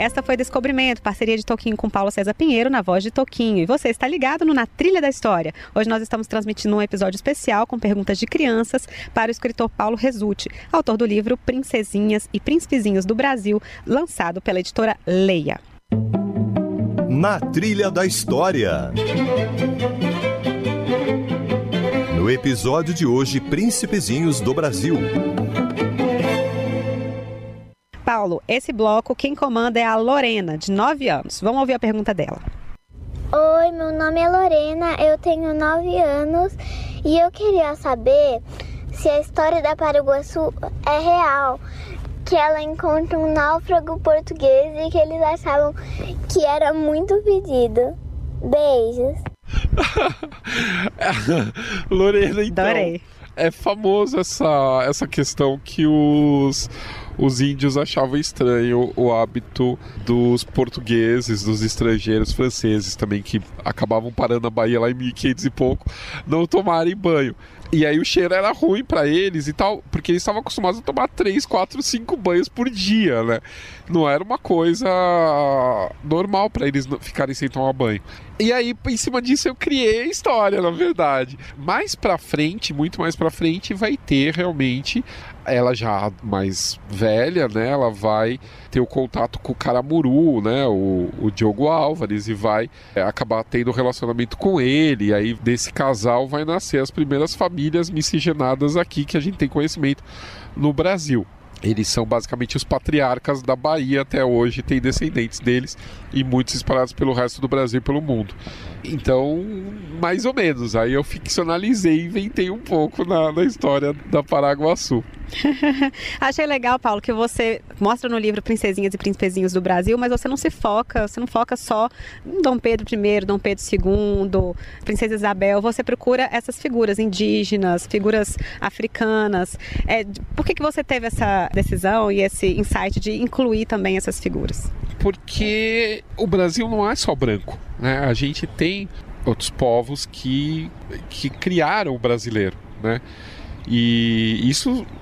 Esta foi Descobrimento, parceria de Toquinho com Paulo César Pinheiro, na voz de Toquinho. E você está ligado no Na Trilha da História. Hoje nós estamos transmitindo um episódio especial com perguntas de crianças para o escritor Paulo Rezzutti, autor do livro Princesinhas e Príncipezinhos do Brasil, lançado pela editora Leia. Na Trilha da História. No episódio de hoje, Príncipezinhos do Brasil. Paulo, esse bloco quem comanda é a Lorena, de 9 anos. Vamos ouvir a pergunta dela. Oi, meu nome é Lorena, eu tenho 9 anos e eu queria saber se a história da Paraguaçu é real. Que ela encontra um náufrago português e que eles achavam que era muito pedido. Beijos. Lorena, então, adorei. É famoso essa questão que os índios achavam estranho o hábito dos portugueses, dos estrangeiros franceses também, que acabavam parando na Bahia lá em 1500 e pouco, não tomarem banho. E aí o cheiro era ruim pra eles e tal, porque eles estavam acostumados a tomar 3, 4, 5 banhos por dia, né? Não era uma coisa normal pra eles ficarem sem tomar banho. E aí, em cima disso, eu criei a história, na verdade. Mais pra frente, muito mais pra frente, vai ter realmente, ela já mais velha, né? Ela vai ter o contato com o Caramuru, né? O Diogo Álvares, e vai acabar tendo relacionamento com ele. E aí, desse casal, vai nascer as primeiras famílias miscigenadas aqui, que a gente tem conhecimento no Brasil. Eles são basicamente os patriarcas da Bahia até hoje, tem descendentes deles e muitos espalhados pelo resto do Brasil e pelo mundo. Então, mais ou menos, aí eu ficcionalizei e inventei um pouco na história da Paraguaçu. Achei legal, Paulo, que você mostra no livro Princesinhas e Príncipezinhos do Brasil, mas você não foca só em Dom Pedro I, Dom Pedro II, Princesa Isabel, você procura essas figuras indígenas, figuras africanas. Por que você teve essa decisão e esse insight de incluir também essas figuras? Porque o Brasil não é só branco, né? A gente tem outros povos que criaram o brasileiro, né? E isso